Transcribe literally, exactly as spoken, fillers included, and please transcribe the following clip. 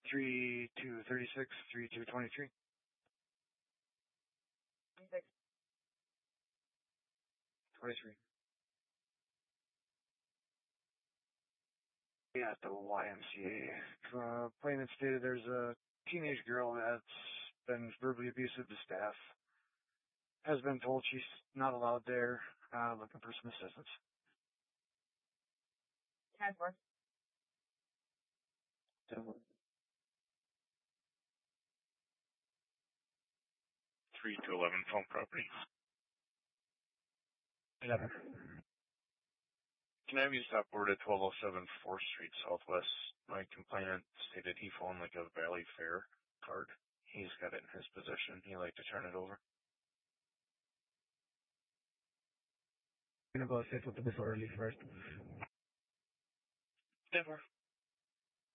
three two thirty-six, three two twenty-three. twenty-six. twenty-three. Yeah, at the Y M C A. Uh, plaintiff stated there's a teenage girl that's been verbally abusive to staff. Has been told she's not allowed there, uh, looking for some assistance. ten four. three to eleven phone property. eleven. Can I have you stop over to twelve oh seven fourth Street Southwest? My complainant stated he phoned like a Valley Fair card. He's got it in his possession. He'd like to turn it over. I'm gonna go sit with the disorderly first. Denver.